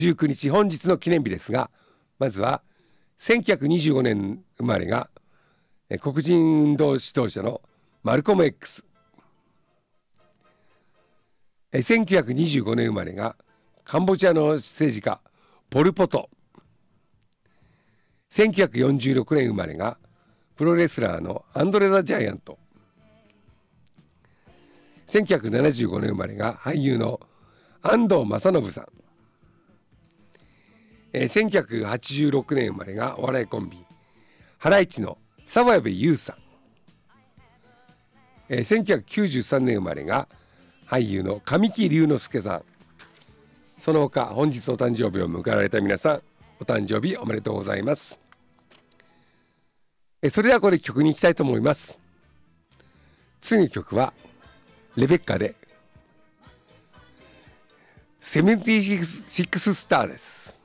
19日本日の記念日ですが、まずは1925年生まれが黒人運動指導者のマルコム X、1925年生まれがカンボジアの政治家ポル・ポト、1946年生まれがプロレスラーのアンドレ・ザ・ジャイアント、1975年生まれが俳優の安藤正信さん、1986年生まれがお笑いコンビハライチの澤部佑さん、1993年生まれが俳優の神木隆之介さん、その他本日お誕生日を迎えられた皆さん、お誕生日おめでとうございます。それではこれ曲に行きたいと思います。次の曲はレベッカで76スターです。